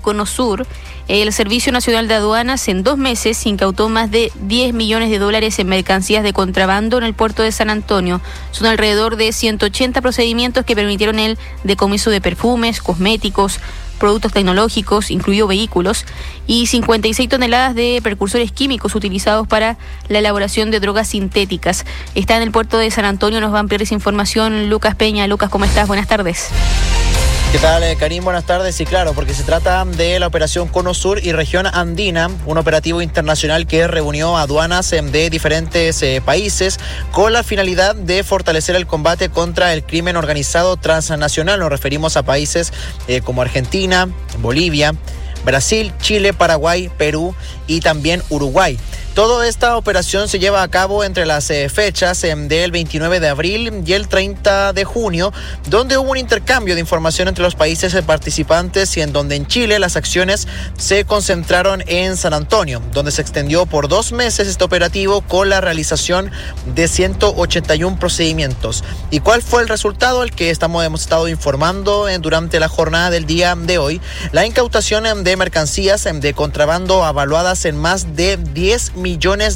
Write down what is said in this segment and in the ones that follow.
Conosur, el Servicio Nacional de Aduanas en 2 meses incautó más de $10 millones en mercancías de contrabando en el puerto de San Antonio. Son alrededor de 180 procedimientos que permitieron el decomiso de perfumes, cosméticos, productos tecnológicos, incluidos vehículos, y 56 toneladas de precursores químicos utilizados para la elaboración de drogas sintéticas. Está en el puerto de San Antonio, nos va a ampliar esa información Lucas Peña. Lucas, ¿cómo estás? Buenas tardes. ¿Qué tal, Karim? Buenas tardes. Y claro, porque se trata de la operación Conosur y Región Andina, un operativo internacional que reunió aduanas de diferentes países con la finalidad de fortalecer el combate contra el crimen organizado transnacional. Nos referimos a países como Argentina, Bolivia, Brasil, Chile, Paraguay, Perú y también Uruguay. Toda esta operación se lleva a cabo entre las fechas del 29 de abril y el 30 de junio, donde hubo un intercambio de información entre los países participantes y en donde en Chile las acciones se concentraron en San Antonio, donde se extendió por 2 meses este operativo con la realización de 181 procedimientos. ¿Y cuál fue el resultado? El que hemos estado informando durante la jornada del día de hoy. La incautación de mercancías de contrabando avaluadas en más de $10 millones.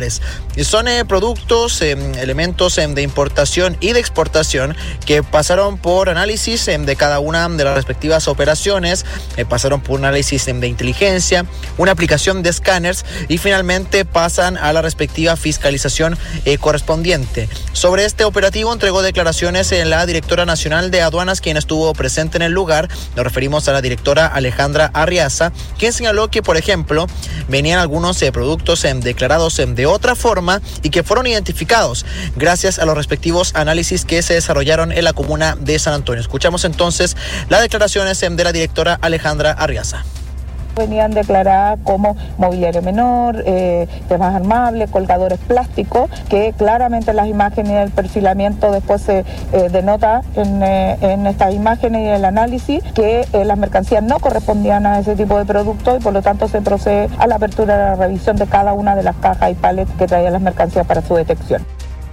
Y son productos, elementos de importación y de exportación que pasaron por análisis de cada una de las respectivas operaciones, pasaron por un análisis de inteligencia, una aplicación de escáneres y finalmente pasan a la respectiva fiscalización correspondiente. Sobre este operativo entregó declaraciones la directora nacional de aduanas, quien estuvo presente en el lugar. Nos referimos a la directora Alejandra Arriaza, quien señaló que, por ejemplo, venían algunos productos declarados de otra forma y que fueron identificados gracias a los respectivos análisis que se desarrollaron en la comuna de San Antonio. Escuchamos entonces las declaraciones de la directora Alejandra Arriaza. Venían declaradas como mobiliario menor, temas armables, colgadores plásticos, que claramente en las imágenes y el perfilamiento después se denota en estas imágenes y el análisis que las mercancías no correspondían a ese tipo de productos y por lo tanto se procede a la apertura de la revisión de cada una de las cajas y palets que traían las mercancías para su detección.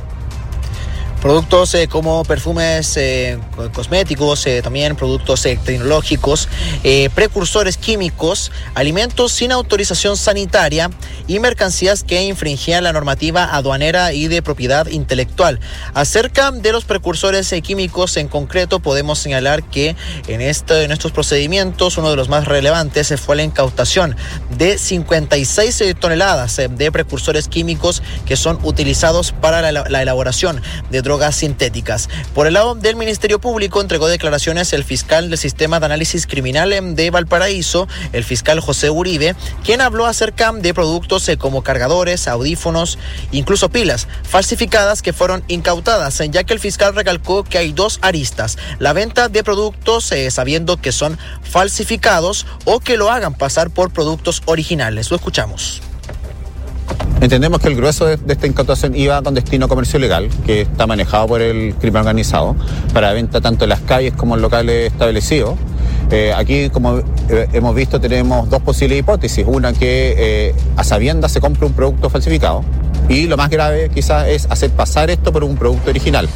Productos como perfumes, cosméticos, también productos tecnológicos, precursores químicos, alimentos sin autorización sanitaria y mercancías que infringían la normativa aduanera y de propiedad intelectual. Acerca de los precursores químicos en concreto, podemos señalar que en estos procedimientos uno de los más relevantes fue la incautación de 56 toneladas de precursores químicos que son utilizados para la elaboración de drogas sintéticas. Por el lado del Ministerio Público entregó declaraciones el fiscal del Sistema de Análisis Criminal de Valparaíso, el fiscal José Uribe, quien habló acerca de productos como cargadores, audífonos, incluso pilas falsificadas que fueron incautadas, ya que el fiscal recalcó que hay 2 aristas: la venta de productos sabiendo que son falsificados o que lo hagan pasar por productos originales. Lo escuchamos. Entendemos que el grueso de esta incautación iba con destino comercio legal, que está manejado por el crimen organizado, para venta tanto en las calles como en locales establecidos. Aquí, como hemos visto, tenemos 2 posibles hipótesis. Una, que a sabiendas se compre un producto falsificado, y lo más grave quizás es hacer pasar esto por un producto original.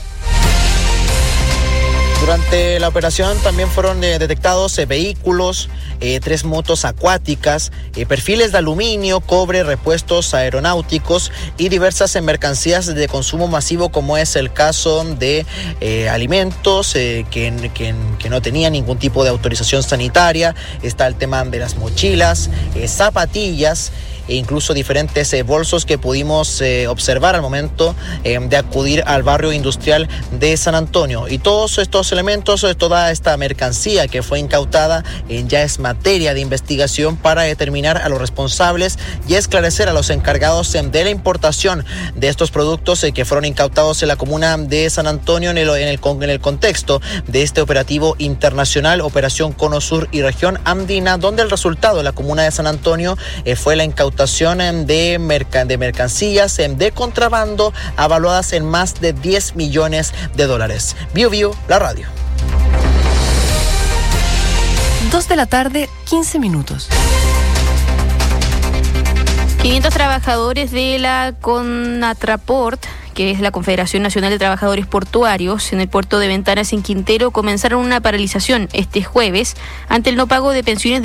Durante la operación también fueron detectados vehículos, 3 motos acuáticas, perfiles de aluminio, cobre, repuestos aeronáuticos y diversas mercancías de consumo masivo, como es el caso de alimentos que no tenían ningún tipo de autorización sanitaria. Está el tema de las mochilas, zapatillas e incluso diferentes bolsos que pudimos observar al momento de acudir al barrio industrial de San Antonio. Y todos estos elementos, toda esta mercancía que fue incautada, ya es materia de investigación para determinar a los responsables y esclarecer a los encargados de la importación de estos productos que fueron incautados en la comuna de San Antonio en el contexto de este operativo internacional, Operación Conosur y Región Andina, donde el resultado de la comuna de San Antonio fue la incautación de mercancías de contrabando avaluadas en más de $10 millones. Bio Bio, la radio. 2:15 p.m. 500 trabajadores de la CONATRAPORT, que es la Confederación Nacional de Trabajadores Portuarios, en el puerto de Ventanas en Quintero, comenzaron una paralización este jueves ante el no pago de pensiones